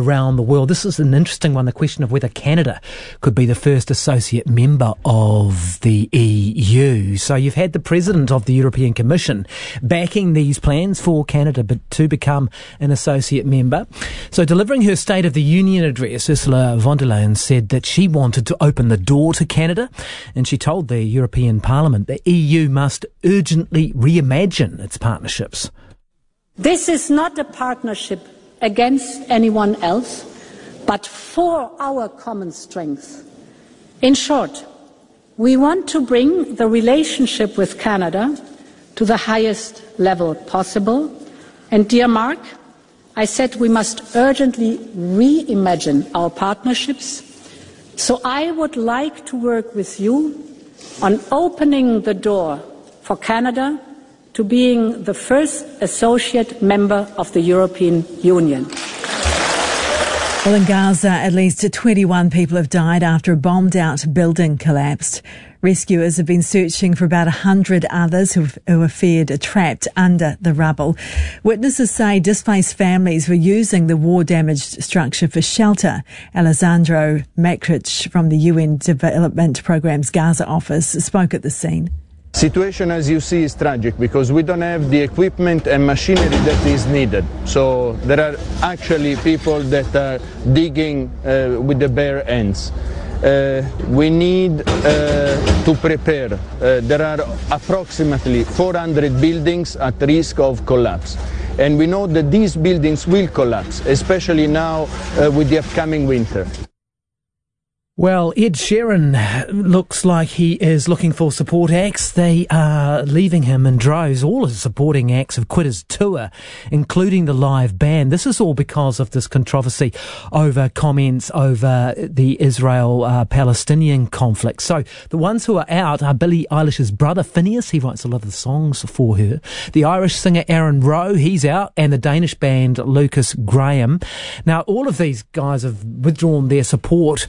around the world. This is an interesting one, the question of whether Canada could be the first associate member of the EU. So you've had the President of the European Commission backing these plans for Canada to become an associate member. So delivering her State of the Union address, Ursula von der Leyen said that she wanted to open the door to Canada, and she told the European Parliament the EU must urgently reimagine its partnerships. This is not a partnership against anyone else, but for our common strength. In short, we want to bring the relationship with Canada to the highest level possible. And dear Mark, I said we must urgently reimagine our partnerships. So I would like to work with you on opening the door for Canada to being the first associate member of the European Union. Well, in Gaza, at least 21 people have died after a bombed-out building collapsed. Rescuers have been searching for about 100 others who are feared trapped under the rubble. Witnesses say displaced families were using the war-damaged structure for shelter. Alessandro Makrich from the UN Development Programme's Gaza office spoke at the scene. Situation, as you see, is tragic because we don't have the equipment and machinery that is needed. So there are actually people that are digging with the bare hands. We need to prepare. There are approximately 400 buildings at risk of collapse. And we know that these buildings will collapse, especially now with the upcoming winter. Well, Ed Sheeran looks like he is looking for support acts. They are leaving him in droves. All his supporting acts have quit his tour, including the live band. This is all because of this controversy over comments over the Israel-Palestinian conflict. So the ones who are out are Billie Eilish's brother, Phineas. He writes a lot of the songs for her. The Irish singer Aaron Rowe, he's out. And the Danish band Lucas Graham. Now, all of these guys have withdrawn their support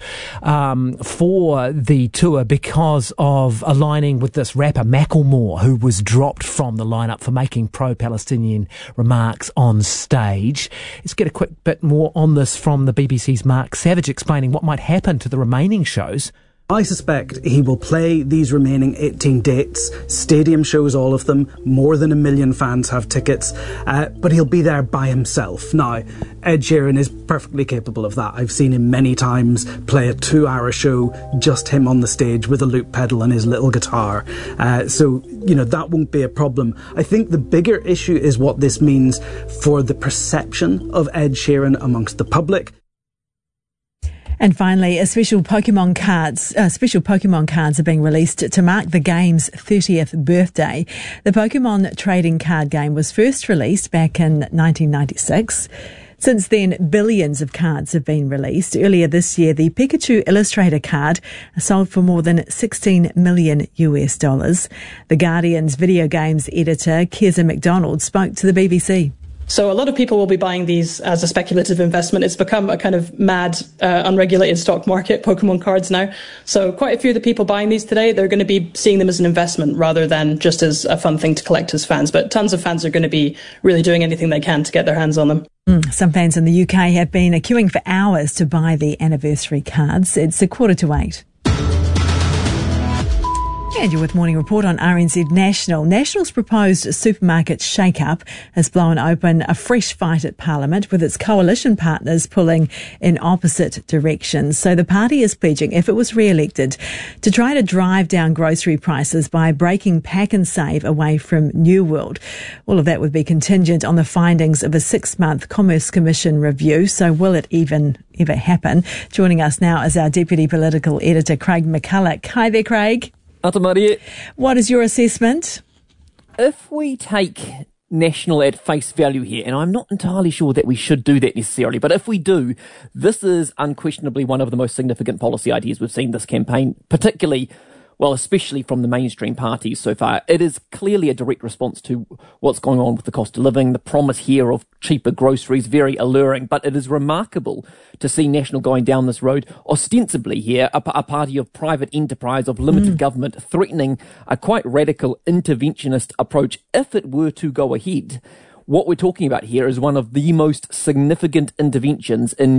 for the tour because of aligning with this rapper Macklemore, who was dropped from the lineup for making pro-Palestinian remarks on stage. Let's get a quick bit more on this from the BBC's Mark Savage explaining what might happen to the remaining shows. I suspect he will play these remaining 18 dates, stadium shows, all of them. More than 1 million fans have tickets, but he'll be there by himself. Now, Ed Sheeran is perfectly capable of that. I've seen him many times play a 2-hour show, just him on the stage with a loop pedal and his little guitar. So, that won't be a problem. I think the bigger issue is what this means for the perception of Ed Sheeran amongst the public. And finally, special Pokemon cards are being released to mark the game's 30th birthday. The Pokemon trading card game was first released back in 1996. Since then, billions of cards have been released. Earlier this year, the Pikachu Illustrator card sold for more than $16 million. The Guardian's video games editor, Keza McDonald, spoke to the BBC. So a lot of people will be buying these as a speculative investment. It's become a kind of mad, unregulated stock market, Pokemon cards now. So quite a few of the people buying these today, they're going to be seeing them as an investment rather than just as a fun thing to collect as fans. But tons of fans are going to be really doing anything they can to get their hands on them. Some fans in the UK have been queuing for hours to buy the anniversary cards. It's 7:45. And you're with Morning Report on RNZ National. National's proposed supermarket shake-up has blown open a fresh fight at Parliament, with its coalition partners pulling in opposite directions. So the party is pledging, if it was re-elected, to try to drive down grocery prices by breaking Pack and Save away from New World. All of that would be contingent on the findings of a 6-month Commerce Commission review. So will it even ever happen? Joining us now is our Deputy Political Editor, Craig McCulloch. Hi there, Craig. Ata Maria. What is your assessment? If we take National at face value here, and I'm not entirely sure that we should do that necessarily, but if we do, this is unquestionably one of the most significant policy ideas we've seen this campaign, especially from the mainstream parties so far. It is clearly a direct response to what's going on with the cost of living. The promise here of cheaper groceries, very alluring, but it is remarkable to see National going down this road, ostensibly here, a party of private enterprise, of limited government, threatening a quite radical interventionist approach. If it were to go ahead, what we're talking about here is one of the most significant interventions in